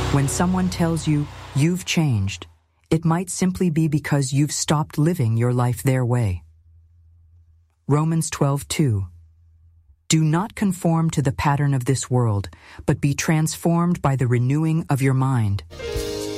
When someone tells you you've changed, it might simply be because you've stopped living your life their way. Romans 12:2. Do not conform to the pattern of this world, but be transformed by the renewing of your mind.